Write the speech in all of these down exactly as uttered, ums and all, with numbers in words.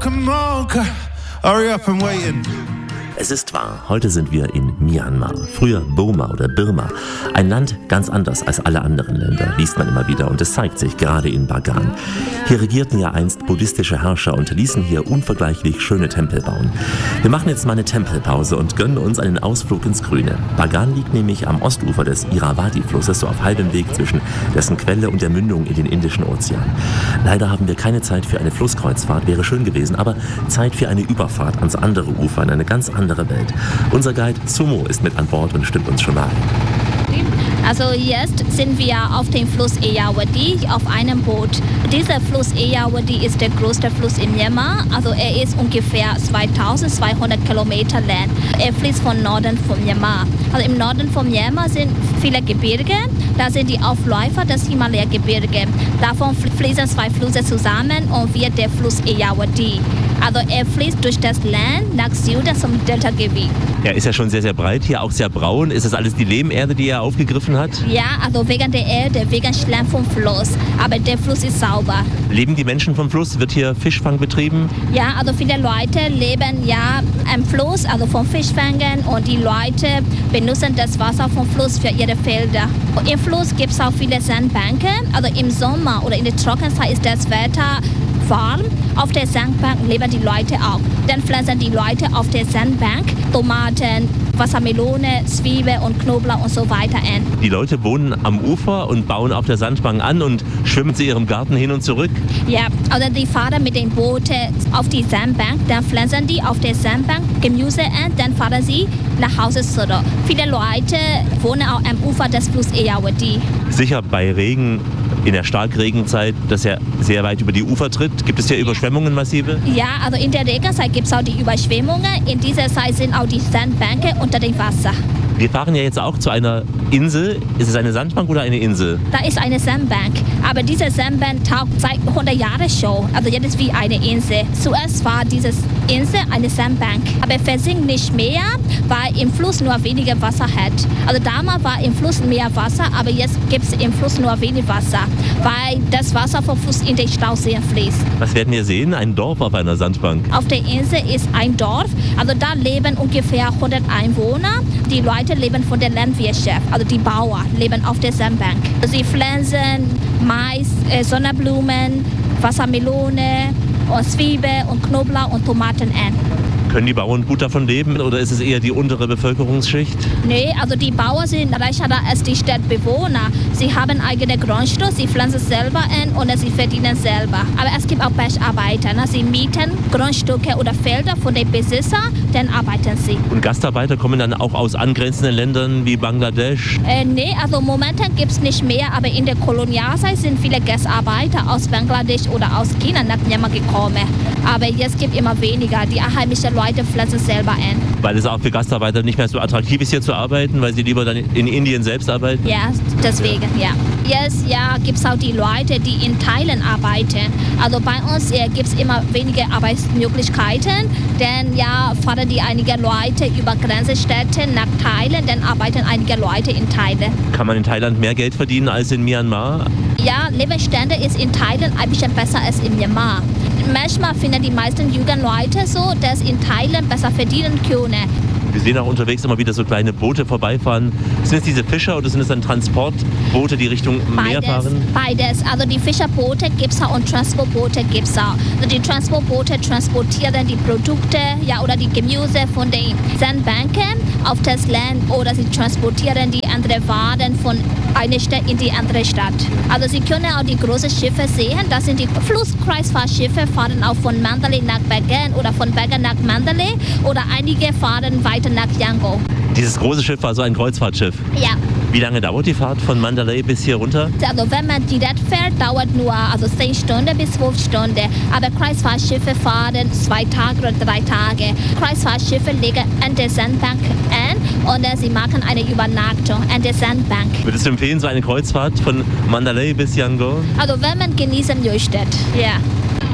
come on, hurry up, I'm waiting. Es ist wahr, heute sind wir in Myanmar, früher Burma oder Birma. Ein Land ganz anders als alle anderen Länder, liest man immer wieder und es zeigt sich gerade in Bagan. Hier regierten ja einst buddhistische Herrscher und ließen hier unvergleichlich schöne Tempel bauen. Wir machen jetzt mal eine Tempelpause und gönnen uns einen Ausflug ins Grüne. Bagan liegt nämlich am Ostufer des Irrawaddy-Flusses, so auf halbem Weg zwischen dessen Quelle und der Mündung in den Indischen Ozean. Leider haben wir keine Zeit für eine Flusskreuzfahrt, wäre schön gewesen, aber Zeit für eine Überfahrt ans andere Ufer, in eine ganz andere Welt. Unser Guide Sumo ist mit an Bord und stimmt uns schon mal ein. Also jetzt sind wir auf dem Fluss Irrawaddy auf einem Boot. Dieser Fluss Irrawaddy ist der größte Fluss in Myanmar. Also er ist ungefähr zweitausendzweihundert Kilometer lang. Er fließt von Norden von Myanmar. Also im Norden von Myanmar sind viele Gebirge. Da sind die Aufläufer des Himalaya-Gebirge. Davon fließen zwei Flüsse zusammen und wird der Fluss Irrawaddy. Also er fließt durch das Land nach Süden zum Deltagebiet. Er ist ja schon sehr, sehr breit, hier auch sehr braun. Ist das alles die Lehmerde, die er aufgegriffen hat? Ja, also wegen der Erde, wegen Schlamm vom Fluss. Aber der Fluss ist sauber. Leben die Menschen vom Fluss? Wird hier Fischfang betrieben? Ja, also viele Leute leben ja am Fluss, also vom Fischfangen. Und die Leute benutzen das Wasser vom Fluss für ihre Felder. Und im Fluss gibt es auch viele Sandbänke. Also im Sommer oder in der Trockenzeit ist das Wetter warm. Auf der Sandbank leben die Leute auch. Dann pflanzen die Leute auf der Sandbank Tomaten, Wassermelone, Zwiebeln und Knoblauch und so weiter an. Die Leute wohnen am Ufer und bauen auf der Sandbank an und schwimmen zu ihrem Garten hin und zurück? Ja, also die fahren mit den Booten auf die Sandbank, dann pflanzen die auf der Sandbank Gemüse an, dann fahren sie nach Hause zurück. Viele Leute wohnen auch am Ufer des Flusses Irrawaddy. Sicher bei Regen, in der Starkregenzeit, dass er sehr weit über die Ufer tritt. Gibt es hier Überschwemmungen massive? Ja, also in der Regenzeit gibt es auch die Überschwemmungen. In dieser Zeit sind auch die Sandbänke unter dem Wasser. Wir fahren ja jetzt auch zu einer Insel. Ist es eine Sandbank oder eine Insel? Da ist eine Sandbank, aber diese Sandbank taugt seit hundert Jahren schon. Also jetzt ist wie eine Insel. Zuerst war diese Insel eine Sandbank, aber versinkt nicht mehr, weil im Fluss nur weniger Wasser hat. Also damals war im Fluss mehr Wasser, aber jetzt gibt es im Fluss nur wenig Wasser, weil das Wasser vom Fluss in den Stauseen fließt. Was werden wir sehen? Ein Dorf auf einer Sandbank? Auf der Insel ist ein Dorf, also da leben ungefähr hundert Einwohner. Die Leute leben von der Landwirtschaft, also die Bauern leben auf der Sandbank. Sie pflanzen Mais, äh, Sonnenblumen, Wassermelone, und Zwiebeln und Knoblauch und Tomaten an. Können die Bauern gut davon leben oder ist es eher die untere Bevölkerungsschicht? Nee, also die Bauern sind reicher als die Stadtbewohner. Sie haben eigene Grundstücke, sie pflanzen selber an und sie verdienen selber. Aber es gibt auch Bergarbeiter. Ne? Sie mieten Grundstücke oder Felder von den Besitzern, dann arbeiten sie. Und Gastarbeiter kommen dann auch aus angrenzenden Ländern wie Bangladesch? Äh, nee, also momentan gibt es nicht mehr, aber in der Kolonialzeit sind viele Gastarbeiter aus Bangladesch oder aus China nach Myanmar gekommen. Aber jetzt gibt es immer weniger. Die einheimischen Leute pflanzen selber an. Weil es auch für Gastarbeiter nicht mehr so attraktiv ist, hier zu arbeiten, weil sie lieber dann in Indien selbst arbeiten? Ja, deswegen, ja. Jetzt ja, gibt es auch die Leute, die in Thailand arbeiten. Also bei uns äh, gibt es immer weniger Arbeitsmöglichkeiten, denn ja, fahren die einige Leute über Grenzstädte nach Thailand, dann arbeiten einige Leute in Thailand. Kann man in Thailand mehr Geld verdienen als in Myanmar? Ja, Lebensstandard ist in Thailand ein bisschen besser als in Myanmar. Manchmal finden die meisten jungen Leute so, dass in Thailand besser verdienen können. Wir sehen auch unterwegs immer wieder so kleine Boote vorbeifahren. Sind es diese Fischer oder sind es dann Transportboote, die Richtung Meer Beides, fahren? Beides. Also die Fischerboote gibt es auch und Transportboote gibt es auch. Also die Transportboote transportieren die Produkte ja, oder die Gemüse von den Sandbänken auf das Land oder sie transportieren die anderen Waren von einer Stadt in die andere Stadt. Also Sie können auch die großen Schiffe sehen. Das sind die Flusskreuzfahrtschiffe, fahren auch von Mandalay nach Bagan oder von Bagan nach Mandalay oder einige fahren weiter nach Yangon. Dieses große Schiff war so ein Kreuzfahrtschiff? Ja. Wie lange dauert die Fahrt von Mandalay bis hier runter? Also wenn man direkt fährt, dauert nur also zehn Stunden bis zwölf Stunden. Aber Kreuzfahrtschiffe fahren zwei Tage oder drei Tage. Kreuzfahrtschiffe legen an der Sandbank an und äh, sie machen eine Übernachtung an der Sandbank. Würdest du empfehlen, so eine Kreuzfahrt von Mandalay bis Yangon? Also wenn man genießen möchte, ja.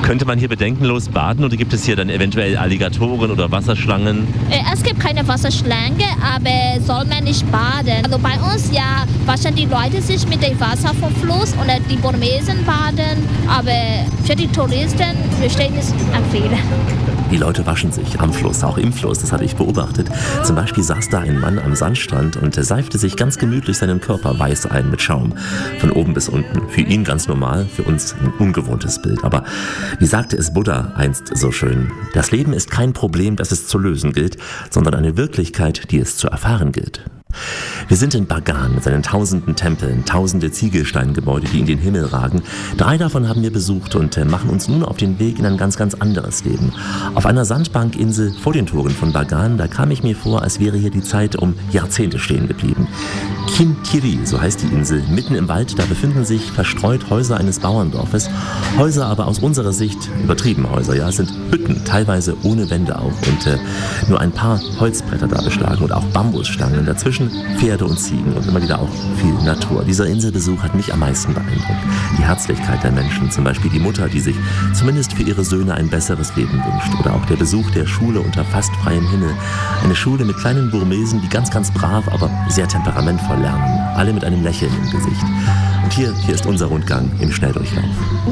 Könnte man hier bedenkenlos baden oder gibt es hier dann eventuell Alligatoren oder Wasserschlangen? Es gibt keine Wasserschlange, aber soll man nicht baden. Also bei uns ja waschen die Leute sich mit dem Wasser vom Fluss oder die Burmesen baden, aber für die Touristen möchte ich nicht empfehlen. Die Leute waschen sich am Fluss, auch im Fluss, das habe ich beobachtet. Zum Beispiel saß da ein Mann am Sandstrand und seifte sich ganz gemütlich seinen Körper weiß ein mit Schaum. Von oben bis unten. Für ihn ganz normal, für uns ein ungewohntes Bild. Aber wie sagte es Buddha einst so schön, das Leben ist kein Problem, das es zu lösen gilt, sondern eine Wirklichkeit, die es zu erfahren gilt. Wir sind in Bagan mit seinen tausenden Tempeln, tausende Ziegelsteingebäude, die in den Himmel ragen. Drei davon haben wir besucht und machen uns nun auf den Weg in ein ganz, ganz anderes Leben. Auf einer Sandbankinsel vor den Toren von Bagan, da kam ich mir vor, als wäre hier die Zeit um Jahrzehnte stehen geblieben. Kim Tiri, so heißt die Insel, mitten im Wald, da befinden sich verstreut Häuser eines Bauerndorfes. Häuser aber aus unserer Sicht, übertrieben Häuser, ja, sind Hütten, teilweise ohne Wände auch und äh, nur ein paar Holzbretter da beschlagen und auch Bambusstangen, dazwischen Pferde und Ziegen und immer wieder auch viel Natur. Dieser Inselbesuch hat mich am meisten beeindruckt. Die Herzlichkeit der Menschen, zum Beispiel die Mutter, die sich zumindest für ihre Söhne ein besseres Leben wünscht. Oder auch der Besuch der Schule unter fast freiem Himmel. Eine Schule mit kleinen Burmesen, die ganz, ganz brav, aber sehr temperamentvoll lernen. Alle mit einem Lächeln im Gesicht. Und hier, hier ist unser Rundgang im Schnelldurchlauf.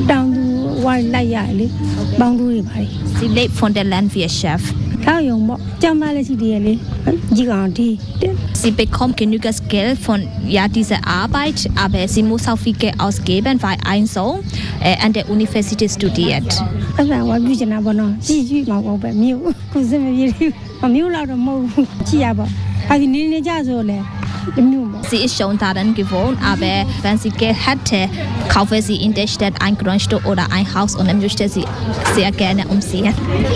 Sie lebt von der Landwirtschaft. Sie bekommt genügend Geld von ja, dieser Arbeit, aber sie muss auch viel Geld ausgeben, weil ein Sohn äh, an der Universität studiert. Sie ist schon daran gewohnt, aber wenn sie Geld hätte, kaufe sie in der Stadt ein Grundstück oder ein Haus und dann möchte sie sehr gerne umziehen.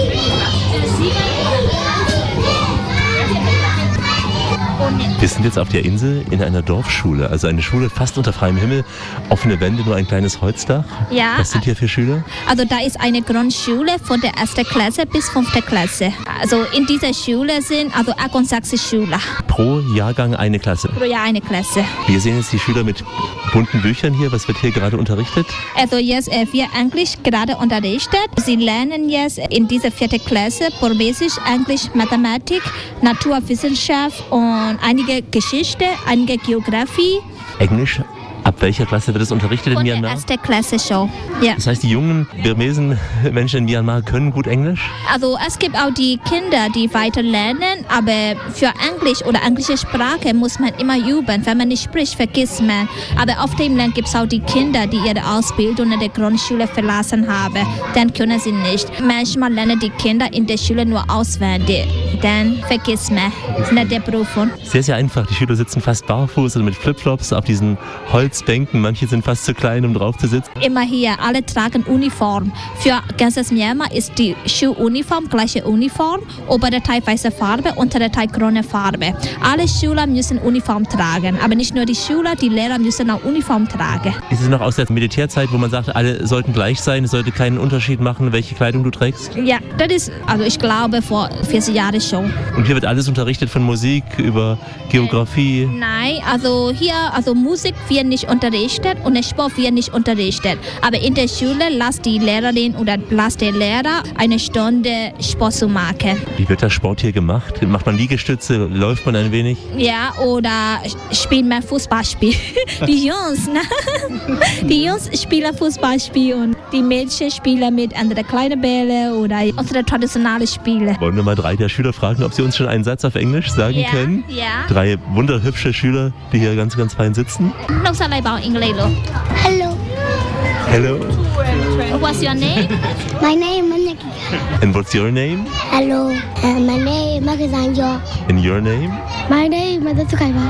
Wir sind jetzt auf der Insel in einer Dorfschule, also eine Schule fast unter freiem Himmel, offene Wände, nur ein kleines Holzdach. Ja. Was sind hier für Schüler? Also da ist eine Grundschule von der ersten Klasse bis fünften Klasse. Also in dieser Schule sind also achtundsechzig Schüler. Pro Jahrgang eine Klasse? Pro Jahr eine Klasse. Wir sehen jetzt die Schüler mit bunten Büchern hier. Was wird hier gerade unterrichtet? Also jetzt äh, wird Englisch gerade unterrichtet. Sie lernen jetzt in dieser vierten Klasse Burmesisch, Englisch, Mathematik, Naturwissenschaft und einige Geschichte, einige Geografie. Englisch? Ab welcher Klasse wird es unterrichtet in Von Myanmar? Von der ersten Klasse schon, ja. Das heißt, die jungen Burmesen Menschen in Myanmar können gut Englisch? Also es gibt auch die Kinder, die weiter lernen, aber für Englisch oder englische Sprache muss man immer üben. Wenn man nicht spricht, vergisst man. Aber auf dem Land gibt es auch die Kinder, die ihre Ausbildung in der Grundschule verlassen haben. Dann können sie nicht. Manchmal lernen die Kinder in der Schule nur auswendig. Dann vergisst man nach der Prüfung. Sehr, sehr einfach. Die Schüler sitzen fast barfuß oder mit Flipflops auf diesen Holzbänken. Manche sind fast zu klein, um drauf zu sitzen. Immer hier, alle tragen Uniform. Für ganzes Myanmar ist die Schuluniform gleiche Uniform. Obere Teil weiße Farbe, untere Teil grüne Farbe. Alle Schüler müssen Uniform tragen. Aber nicht nur die Schüler, die Lehrer müssen auch Uniform tragen. Ist es noch aus der Militärzeit, wo man sagt, alle sollten gleich sein, es sollte keinen Unterschied machen, welche Kleidung du trägst? Ja, das ist, also ich glaube, vor vierzig Jahren schon. Und hier wird alles unterrichtet von Musik über Geografie? Äh, nein, also hier, also Musik wird nicht unterrichtet und der Sport wird nicht unterrichtet. Aber in der Schule lässt die Lehrerin oder lässt der Lehrer eine Stunde Sport zu machen. Wie wird der Sport hier gemacht? Macht man Liegestütze? Läuft man ein wenig? Ja, oder spielt man Fußballspiel. Die Jungs, ne? Die Jungs spielen Fußballspiel und die Mädchen spielen mit anderen kleinen Bällen oder unsere traditionellen Spiele. Wollen wir mal drei der Schüler fragen, ob sie uns schon einen Satz auf Englisch sagen ja, können? Ja. Drei wunderhübsche Schüler, die hier ganz, ganz fein sitzen. Hello. Hello. What's your name? My name is Nikki. And what's your name? Hello. Uh, my name is Makizanjo. And your name? My name is Tsukaiba.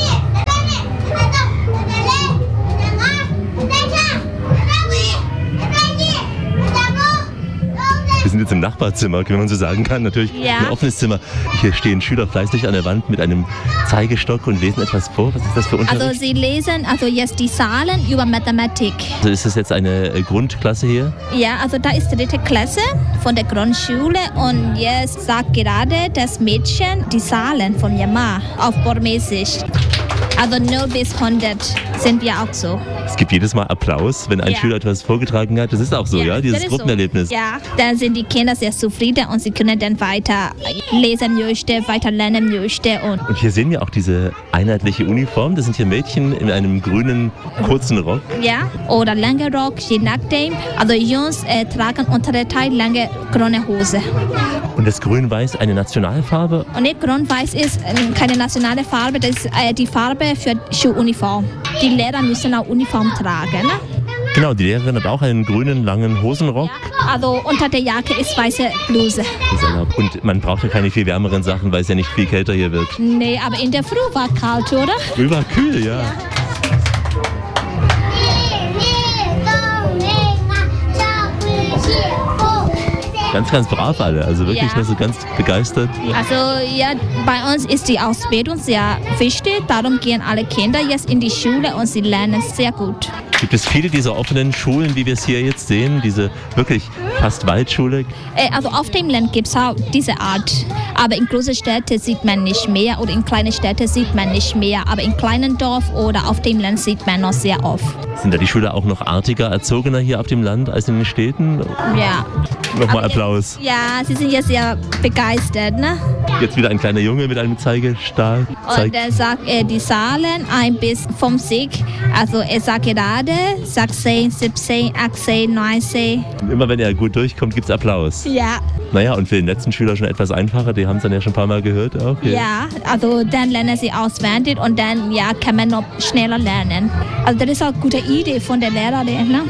Wir sind jetzt im Nachbarzimmer, wenn man so sagen kann. Natürlich ja. Ein offenes Zimmer. Hier stehen Schüler fleißig an der Wand mit einem Zeigestock und lesen etwas vor. Was ist das für Unterricht? Also sie lesen also jetzt die Zahlen über Mathematik. Also ist das jetzt eine Grundklasse hier? Ja, also da ist die dritte Klasse von der Grundschule und jetzt sagt gerade das Mädchen die Zahlen von Myanmar auf Burmesisch. Also null bis hundert sind wir auch so. Es gibt jedes Mal Applaus, wenn ein Ja. Schüler etwas vorgetragen hat. Das ist auch so, ja, dieses das ist Gruppenerlebnis. So. Ja, dann sind die Kinder sehr zufrieden und sie können dann weiter lesen möchten, weiter lernen möchten. Und Und hier sehen wir auch diese einheitliche Uniform. Das sind hier Mädchen in einem grünen kurzen Rock. ja, oder lange Rock, je nachdem. Also Jungs äh, tragen unter der Teil lange grüne Hose. Und das Grün-Weiß eine Nationalfarbe. Und nicht grün-weiß ist äh, keine nationale Farbe, das ist äh, die Farbe für Schuluniform. Die Lehrer müssen auch Uniform tragen. Ne? Genau, die Lehrerin hat auch einen grünen langen Hosenrock. Also unter der Jacke ist weiße Bluse. Das ist erlaubt. Und man braucht ja keine viel wärmeren Sachen, weil es ja nicht viel kälter hier wird. Nee, aber in der Früh war kalt, oder? Über kühl, ja. Ganz, ganz brav alle. Also wirklich, Ja. also ganz begeistert. Also ja, bei uns ist die Ausbildung sehr wichtig. Darum gehen alle Kinder jetzt in die Schule und sie lernen sehr gut. Gibt es viele dieser offenen Schulen, wie wir es hier jetzt sehen? Diese wirklich fast Waldschule? Äh, Also auf dem Land gibt es auch diese Art. Aber in großen Städten sieht man nicht mehr oder in kleinen Städten sieht man nicht mehr. Aber in kleinen Dorf oder auf dem Land sieht man noch sehr oft. Sind da die Schüler auch noch artiger, erzogener hier auf dem Land als in den Städten? Ja. Nochmal Aber- Applaus. Ja, sie sind jetzt sehr begeistert. Ne? Jetzt wieder ein kleiner Junge mit einem Zeigestab. Und er sagt äh, die Zahlen eins bis fünfzig. Also er sagt gerade sechzehn, siebzehn, achtzehn, neunzehn. Immer wenn er gut durchkommt, gibt es Applaus. Ja. Naja, und für den letzten Schüler schon etwas einfacher. Die haben es dann ja schon ein paar Mal gehört auch. hier. Ja, also dann lernen sie auswendig und dann ja, kann man noch schneller lernen. Also das ist auch eine gute Idee von der Lehrerin. Ne?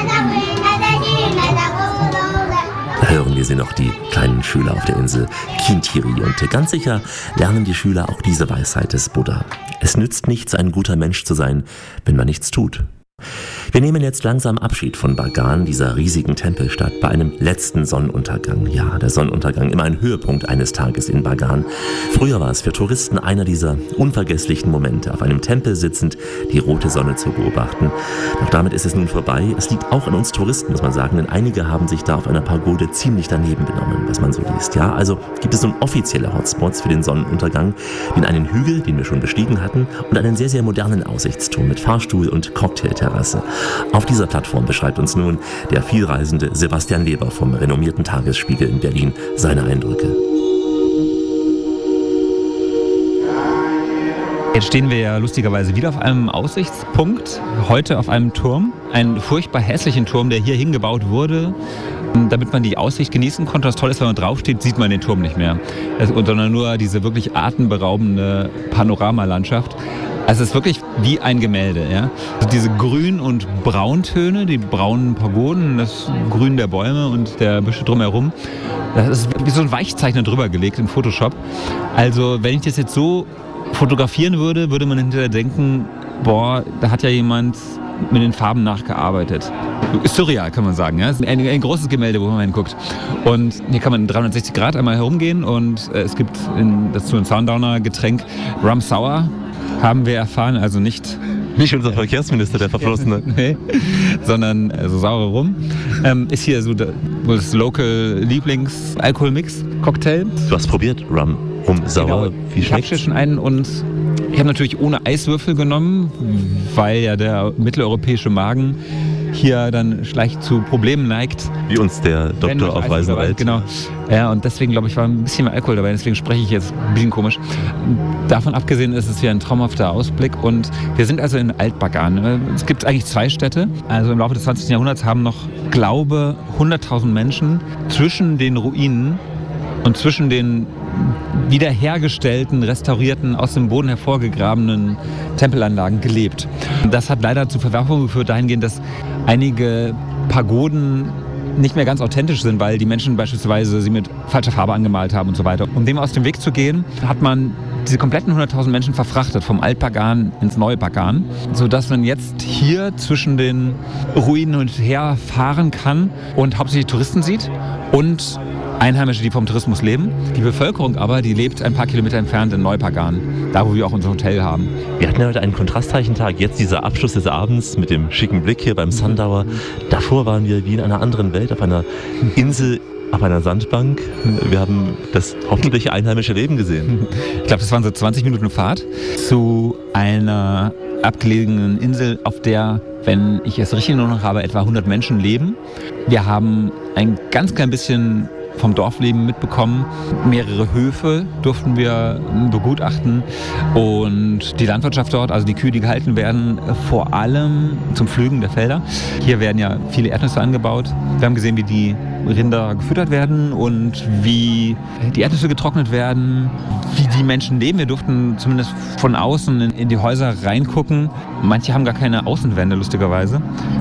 Da hören wir sie noch, die kleinen Schüler auf der Insel Kintiri. Und ganz sicher lernen die Schüler auch diese Weisheit des Buddha. Es nützt nichts, ein guter Mensch zu sein, wenn man nichts tut. Wir nehmen jetzt langsam Abschied von Bagan, dieser riesigen Tempelstadt, bei einem letzten Sonnenuntergang. Ja, der Sonnenuntergang, immer ein Höhepunkt eines Tages in Bagan. Früher war es für Touristen einer dieser unvergesslichen Momente, auf einem Tempel sitzend die rote Sonne zu beobachten. Doch damit ist es nun vorbei. Es liegt auch an uns Touristen, muss man sagen, denn einige haben sich da auf einer Pagode ziemlich daneben benommen, was man so liest. Ja, also gibt es nun offizielle Hotspots für den Sonnenuntergang, den einen Hügel, den wir schon bestiegen hatten, und einen sehr, sehr modernen Aussichtsturm mit Fahrstuhl und Cocktailterrasse. Auf dieser Plattform beschreibt uns nun der vielreisende Sebastian Leber vom renommierten Tagesspiegel in Berlin seine Eindrücke. Jetzt stehen wir ja lustigerweise wieder auf einem Aussichtspunkt, heute auf einem Turm, einen furchtbar hässlichen Turm, der hier hingebaut wurde, damit man die Aussicht genießen konnte. Das Tolle ist, wenn man draufsteht, sieht man den Turm nicht mehr, sondern nur diese wirklich atemberaubende Panoramalandschaft. Also es ist wirklich wie ein Gemälde. Ja? Also diese Grün- und Brauntöne, die braunen Pagoden, das Grün der Bäume und der Büsche drumherum, das ist wie so ein Weichzeichner drüber gelegt in Photoshop. Also wenn ich das jetzt so fotografieren würde, würde man hinterher denken, boah, da hat ja jemand mit den Farben nachgearbeitet. Ist surreal, kann man sagen. Ja? Ein, ein großes Gemälde, wo man hinguckt. Und hier kann man in dreihundertsechzig Grad einmal herumgehen und äh, es gibt in, dazu ein Sundowner-Getränk Rum Sour, haben wir erfahren, also nicht... Nicht unser Verkehrsminister, der Verflossene. nee, sondern also saure Rum. Ähm, ist hier so das, das Local Lieblings-Alkoholmix-Cocktail. Du hast probiert, Rum, Rum, sauer. Genau. Wie Ich habe schmeckt's? schon einen und ich habe natürlich ohne Eiswürfel genommen, weil ja der mitteleuropäische Magen hier dann leicht zu Problemen neigt. Wie uns der Wenn Doktor noch auf Alkohol dabei Weisenwald. ist, Genau. Ja, und deswegen glaube ich, war ein bisschen mehr Alkohol dabei, deswegen spreche ich jetzt ein bisschen komisch. Davon abgesehen ist es hier ein traumhafter Ausblick und wir sind also in Alt-Bagan. Es gibt eigentlich zwei Städte. Also im Laufe des zwanzigsten Jahrhunderts haben noch, glaube hunderttausend Menschen zwischen den Ruinen und zwischen den wiederhergestellten, restaurierten, aus dem Boden hervorgegrabenen Tempelanlagen gelebt. Das hat leider zu Verwerfungen geführt, dahingehend, dass einige Pagoden nicht mehr ganz authentisch sind, weil die Menschen beispielsweise sie mit falscher Farbe angemalt haben und so weiter. Um dem aus dem Weg zu gehen, hat man diese kompletten hunderttausend Menschen verfrachtet, vom Alt-Bagan ins Neu-Bagan, sodass man jetzt hier zwischen den Ruinen und her fahren kann und hauptsächlich Touristen sieht und Einheimische, die vom Tourismus leben. Die Bevölkerung aber, die lebt ein paar Kilometer entfernt in Neu-Bagan, da wo wir auch unser Hotel haben. Wir hatten ja heute einen kontrastreichen Tag. Jetzt dieser Abschluss des Abends mit dem schicken Blick hier beim Sundowner. Davor waren wir wie in einer anderen Welt, auf einer Insel auf einer Sandbank. Wir haben das hoffentlich einheimische Leben gesehen. Ich glaube, das waren so zwanzig Minuten Fahrt zu einer abgelegenen Insel, auf der, wenn ich es richtig in Erinnerung habe, etwa hundert Menschen leben. Wir haben ein ganz klein bisschen vom Dorfleben mitbekommen. Mehrere Höfe durften wir begutachten und die Landwirtschaft dort, also die Kühe, die gehalten werden, vor allem zum Pflügen der Felder. Hier werden ja viele Erdnüsse angebaut. Wir haben gesehen, wie die Rinder gefüttert werden und wie die Erdnüsse getrocknet werden, wie die Menschen leben. Wir durften zumindest von außen in, in die Häuser reingucken. Manche haben gar keine Außenwände, lustigerweise.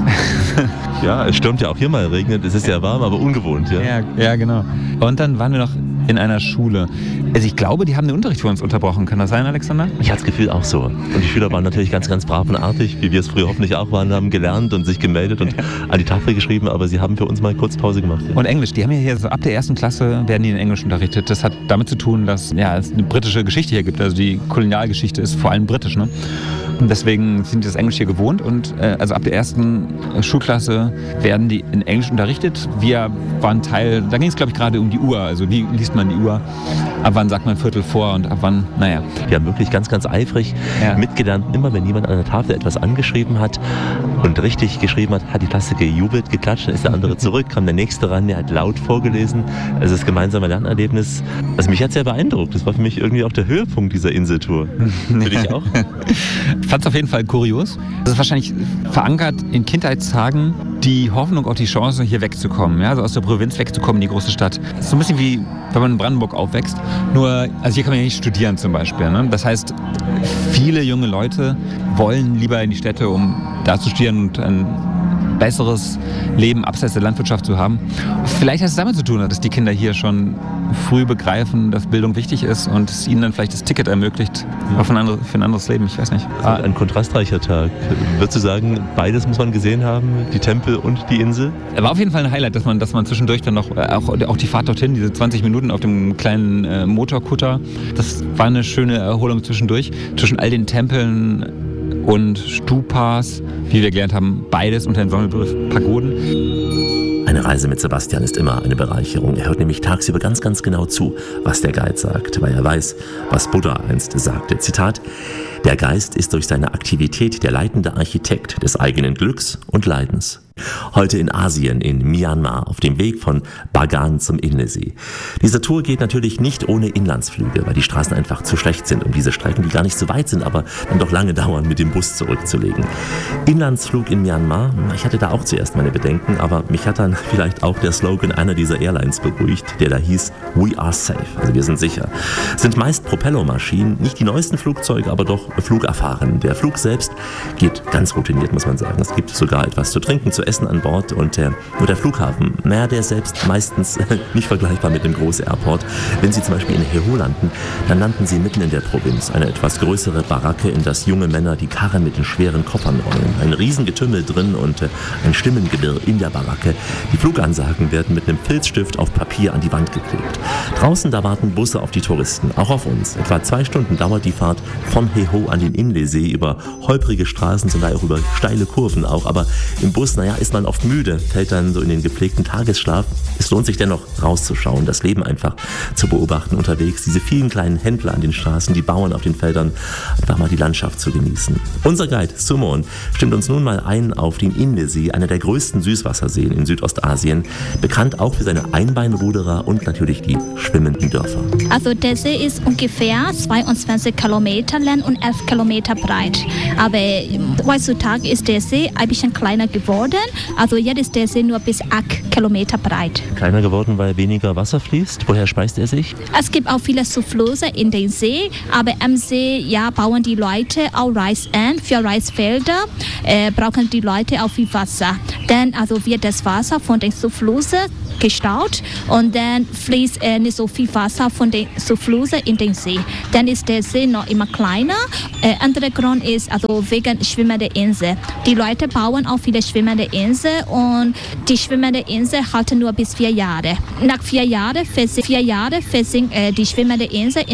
Ja, es stürmt ja auch hier mal, regnet. Es ist ja warm, aber ungewohnt. Ja, ja, ja, genau. Und dann waren wir noch in einer Schule. Also ich glaube, die haben den Unterricht für uns unterbrochen. Kann das sein, Alexander? Ich hatte das Gefühl auch so. Und die Schüler waren natürlich ganz, ganz brav und artig, wie wir es früher hoffentlich auch waren, haben gelernt und sich gemeldet und an die Tafel geschrieben, aber sie haben für uns mal kurz Pause gemacht. Ja. Und Englisch, die haben ja hier so ab der ersten Klasse werden die in Englisch unterrichtet. Das hat damit zu tun, dass ja, es eine britische Geschichte hier gibt. Also die Kolonialgeschichte ist vor allem britisch, ne? Und deswegen sind die das Englisch hier gewohnt und äh, also ab der ersten Schulklasse werden die in Englisch unterrichtet. Wir waren Teil, da ging es glaube ich gerade um die Uhr, also wie liest man die Uhr, ab wann sagt man Viertel vor und ab wann, naja. Wir haben wirklich ganz, ganz eifrig ja. mitgelernt, immer wenn jemand an der Tafel etwas angeschrieben hat und richtig geschrieben hat, hat die Klasse gejubelt, geklatscht, dann ist der andere zurück, kam der Nächste ran, der hat laut vorgelesen. Also das gemeinsame Lernerlebnis, also mich hat sehr beeindruckt, das war für mich irgendwie auch der Höhepunkt dieser Inseltour. Für dich auch? Ich fand es auf jeden Fall kurios. Das ist wahrscheinlich verankert in Kindheitstagen die Hoffnung auf die Chance, hier wegzukommen. Ja? Also aus der Provinz wegzukommen in die große Stadt. Das ist so ein bisschen wie, wenn man in Brandenburg aufwächst. Nur, also hier kann man ja nicht studieren zum Beispiel. Ne? Das heißt, viele junge Leute wollen lieber in die Städte, um da zu studieren und ein besseres Leben abseits der Landwirtschaft zu haben. Vielleicht hat es damit zu tun, dass die Kinder hier schon früh begreifen, dass Bildung wichtig ist und es ihnen dann vielleicht das Ticket ermöglicht für ein anderes, für ein anderes Leben. Ich weiß nicht. Ah, ein kontrastreicher Tag. Würdest du sagen, beides muss man gesehen haben? Die Tempel und die Insel? War auf jeden Fall ein Highlight, dass man, dass man zwischendurch dann noch, auch, auch die Fahrt dorthin, diese zwanzig Minuten auf dem kleinen äh, Motorkutter, das war eine schöne Erholung zwischendurch. Zwischen all den Tempeln und Stupas, wie wir gelernt haben, beides unter dem Sammelbegriff Pagoden. Eine Reise mit Sebastian ist immer eine Bereicherung. Er hört nämlich tagsüber ganz, ganz genau zu, was der Guide sagt, weil er weiß, was Buddha einst sagte. Zitat: Der Geist ist durch seine Aktivität der leitende Architekt des eigenen Glücks und Leidens. Heute in Asien, in Myanmar, auf dem Weg von Bagan zum Inlesee. Diese Tour geht natürlich nicht ohne Inlandsflüge, weil die Straßen einfach zu schlecht sind, um diese Strecken, die gar nicht so weit sind, aber dann doch lange dauern, mit dem Bus zurückzulegen. Inlandsflug in Myanmar, ich hatte da auch zuerst meine Bedenken, aber mich hat dann vielleicht auch der Slogan einer dieser Airlines beruhigt, der da hieß "We are safe", also wir sind sicher. Es sind meist Propellermaschinen, nicht die neuesten Flugzeuge, aber doch flugerfahren. Der Flug selbst geht ganz routiniert, muss man sagen. Es gibt sogar etwas zu trinken, zu essen an Bord und äh, nur der Flughafen, naja, der ist selbst meistens äh, nicht vergleichbar mit dem Groß-Airport. Wenn Sie zum Beispiel in Heo landen, dann landen Sie mitten in der Provinz. Eine etwas größere Baracke, in das junge Männer die Karren mit den schweren Koffern rollen. Ein Riesengetümmel drin und äh, ein Stimmengewirr in der Baracke. Die Flugansagen werden mit einem Filzstift auf Papier an die Wand geklebt. Draußen, da warten Busse auf die Touristen, auch auf uns. Etwa zwei Stunden dauert die Fahrt von Heo an den Inlesee über holprige Straßen, zum Teil auch über steile Kurven auch. Aber im Bus, naja, ist man oft müde, fällt dann so in den gepflegten Tagesschlaf. Es lohnt sich dennoch rauszuschauen, das Leben einfach zu beobachten unterwegs, diese vielen kleinen Händler an den Straßen, die Bauern auf den Feldern, einfach mal die Landschaft zu genießen. Unser Guide Sumon stimmt uns nun mal ein auf den Inlesee, einer der größten Süßwasserseen in Südostasien, bekannt auch für seine Einbeinruderer und natürlich die schwimmenden Dörfer. Also der See ist ungefähr zweiundzwanzig Kilometer lang und elf Kilometer breit. Aber heutzutage ist der See ein bisschen kleiner geworden. Also jetzt ist der See nur bis acht Kilometer breit. Kleiner geworden, weil weniger Wasser fließt? Woher speist er sich? Es gibt auch viele Zuflüsse in den See, aber am See ja, bauen die Leute auch Reis an. Für Reisfelder äh, brauchen die Leute auch viel Wasser. Dann also wird das Wasser von den Zuflüssen gestaut und dann fließt äh, nicht so viel Wasser von den Zuflüssen in den See. Dann ist der See noch immer kleiner. Äh, anderer Grund ist also wegen schwimmender Insel. Die Leute bauen auch viele schwimmende Inseln und die schwimmende Insel halten nur bis vier Jahre. Nach vier Jahren versinkt, vier Jahre versinkt äh, die schwimmende Insel